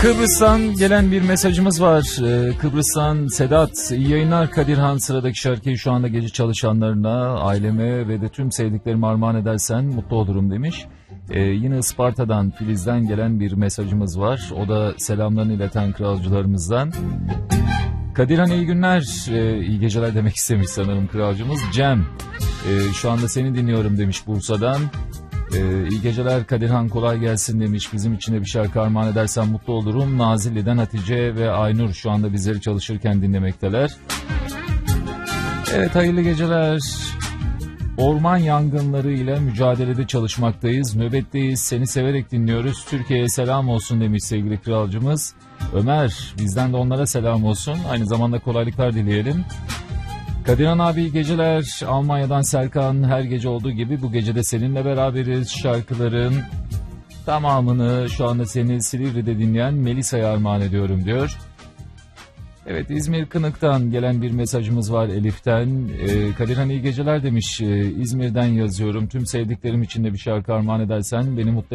Kıbrıs'tan gelen bir mesajımız var. Kıbrıs'tan Sedat, iyi yayınlar Kadirhan, sıradaki şarkıyı şu anda gece çalışanlarına, aileme ve de tüm sevdiklerime armağan edersen mutlu olurum demiş. Yine Isparta'dan, Filiz'den gelen bir mesajımız var. O da selamlarını ileten kralcılarımızdan. Kadirhan iyi günler, iyi geceler demek istemiş sanırım kralcımız. Cem, şu anda seni dinliyorum demiş Bursa'dan. İyi geceler Kadirhan, kolay gelsin demiş. Bizim için de bir şarkı armağan edersen mutlu olurum. Nazilli'den Hatice ve Aynur şu anda bizleri çalışırken dinlemekteler. Evet, hayırlı geceler. Orman yangınları ile mücadelede çalışmaktayız. Nöbetteyiz. Seni severek dinliyoruz. Türkiye'ye selam olsun demiş sevgili kralcımız. Ömer, bizden de onlara selam olsun. Aynı zamanda kolaylıklar dileyelim. Kadirhan abi iyi geceler. Almanya'dan Serkan, her gece olduğu gibi bu gece de seninle beraberiz. Şarkıların tamamını şu anda seni Silivri'de dinleyen Melisa'ya armağan ediyorum diyor. Evet, İzmir Kınık'tan gelen bir mesajımız var Elif'ten. Kadirhan iyi geceler demiş. İzmir'den yazıyorum. Tüm sevdiklerim için de bir şarkı armağan edersen beni mutlu